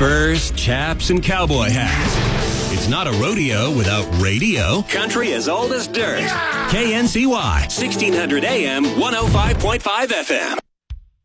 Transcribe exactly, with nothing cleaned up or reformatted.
spurs, chaps, and cowboy hats. It's not a rodeo without radio. Country as old as dirt. K N C Y, sixteen hundred A M, one oh five point five F M.